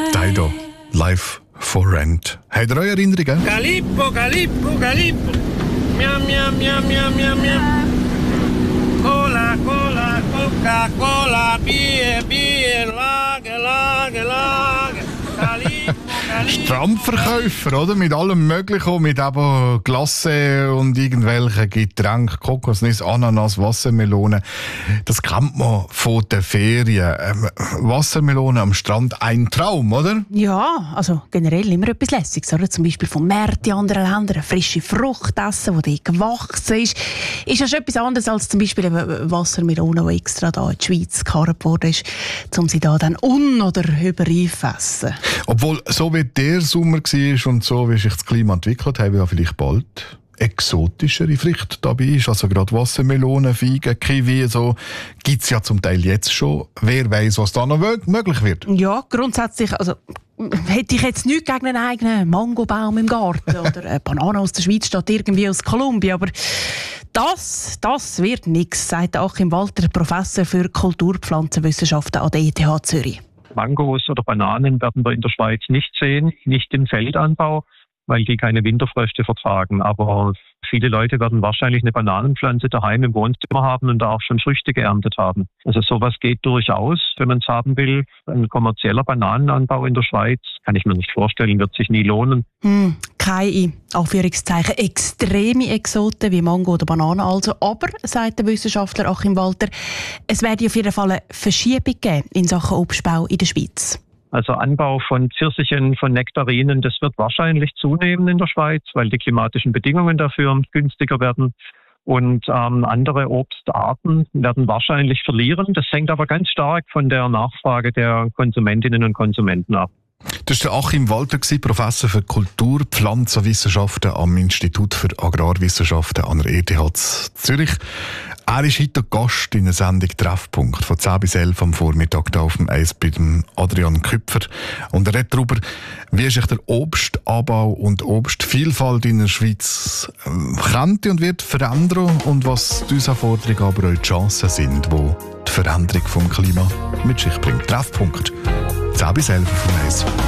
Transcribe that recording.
Dido, Live for Rent. Habt ihr eure Erinnerungen? Calippo, Calippo, Calippo. Miam, miam, miam, miam, miam, miam. Cola, Cola, Coca-Cola, Bier, Bier, Lager, Lager, Lager. Calippo, Calippo. Strandverkäufer, oder? Mit allem Möglichen, mit eben Glasse und irgendwelchen Getränken, Kokosnuss, Ananas, Wassermelone. Das kennt man von den Ferien. Wassermelone am Strand, ein Traum, oder? Ja, also generell immer etwas Lässiges, oder? Zum Beispiel vom Märkten in anderen Ländern eine frische Frucht essen, die gewachsen ist. Ist ja schon etwas anderes als zum Beispiel eine Wassermelone, die extra da in die Schweiz gekarrt worden ist, um sie da dann oder überreif essen. Obwohl, so wie der Sommer war und so wie sich das Klima entwickelt, haben wir ja vielleicht bald exotischere Früchte dabei ist. Also gerade Wassermelonen, Feigen, Kiwi, so gibt es ja zum Teil jetzt schon. Wer weiß, was da noch möglich wird. Ja, grundsätzlich, also hätte ich jetzt nichts gegen einen eigenen Mangobaum im Garten oder eine Banane aus der Schweiz statt irgendwie aus Kolumbien, aber das wird nichts, sagt Achim Walter, Professor für Kulturpflanzenwissenschaften an der ETH Zürich. Mangos oder Bananen werden wir in der Schweiz nicht sehen, nicht im Feldanbau, weil die keine Winterfröste vertragen. Aber viele Leute werden wahrscheinlich eine Bananenpflanze daheim im Wohnzimmer haben und da auch schon Früchte geerntet haben. Also sowas geht durchaus, wenn man es haben will. Ein kommerzieller Bananenanbau in der Schweiz, kann ich mir nicht vorstellen, wird sich nie lohnen. Keine, Anführungszeichen, extreme Exoten wie Mango oder Banane also. Aber, sagt der Wissenschaftler Achim Walter, es werde auf jeden Fall eine Verschiebung geben in Sachen Obstbau in der Schweiz. Also Anbau von Pfirsichen, von Nektarinen, das wird wahrscheinlich zunehmen in der Schweiz, weil die klimatischen Bedingungen dafür günstiger werden. Und andere Obstarten werden wahrscheinlich verlieren. Das hängt aber ganz stark von der Nachfrage der Konsumentinnen und Konsumenten ab. Das war der Achim Walter, Professor für Kulturpflanzenwissenschaften am Institut für Agrarwissenschaften an der ETH Zürich. Er ist heute Gast in der Sendung «Treffpunkt» von 10 bis 11 am Vormittag hier auf dem Eis bei dem Adrian Küpfer. Und er redet darüber, wie sich der Obstanbau und Obstvielfalt in der Schweiz könnte und wird verändern und was die Herausforderungen, aber auch die Chancen sind, die die Veränderung des Klimas mit sich bringt. «Treffpunkt» 10 bis 11 vom Eis.